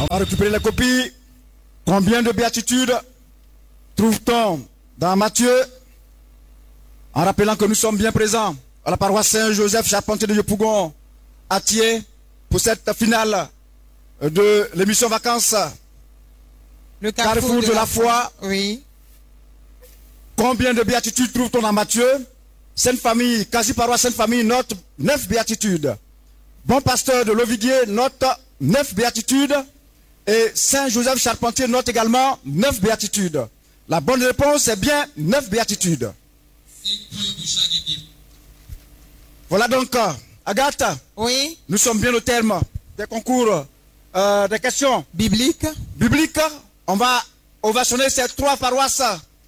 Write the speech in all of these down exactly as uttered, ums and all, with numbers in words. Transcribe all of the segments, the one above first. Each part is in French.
On va récupérer la copie. Combien de béatitudes trouve-t-on dans Matthieu? En rappelant que nous sommes bien présents à la paroisse Saint-Joseph Charpentier de Yopougon, à Thiers, pour cette finale de l'émission Vacances. Le carrefour, carrefour de, de la, la foi. Oui. Combien de béatitudes trouve-t-on dans Matthieu? Sainte Famille, quasi paroisse Sainte Famille, note neuf béatitudes. Bon pasteur de Loviguier, note neuf béatitudes. Et Saint-Joseph Charpentier note également neuf béatitudes. La bonne réponse est bien neuf béatitudes. Voilà donc, Agathe. Oui. Nous sommes bien au terme des concours euh, des questions bibliques. Bibliques. On va ovationner ces trois paroisses.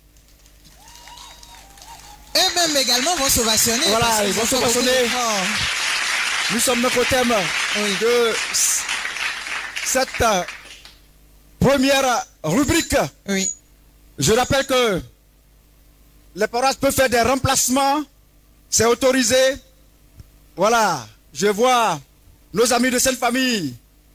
Eux-mêmes également vont s'ovationner. Voilà, ils vont s'ovationner. Nous sommes au thème oui. de cette euh, première rubrique. Oui. Je rappelle que les paroisses peuvent faire des remplacements. C'est autorisé. Voilà. Je vois nos amis de Sainte Famille.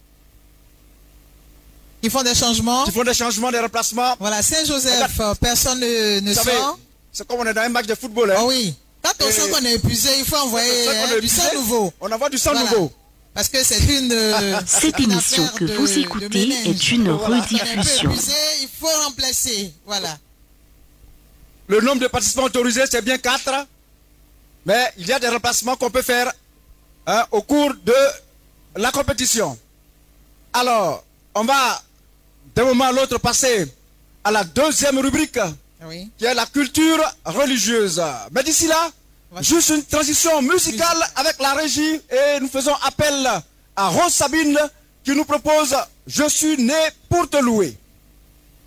Ils font des changements. Ils font des changements, des remplacements. Voilà, Saint-Joseph, personne ne, ne sort. C'est comme on est dans un match de football. Hein. Oh oui. Quand on sent qu'on est épuisé, il faut envoyer hein, du sang nouveau. On envoie du sang voilà. nouveau. Parce que c'est une... Euh, Cette une émission que de, vous écoutez est une voilà. rediffusion. Épuisé, il faut remplacer. Voilà. Le nombre de participants autorisés, c'est bien quatre. Mais il y a des remplacements qu'on peut faire hein, au cours de la compétition. Alors, on va d'un moment à l'autre passer à la deuxième rubrique, oui. qui est la culture religieuse. Mais d'ici là, voilà. juste une transition musicale Musique. avec la régie et nous faisons appel à Rose Sabine qui nous propose « Je suis né pour te louer ».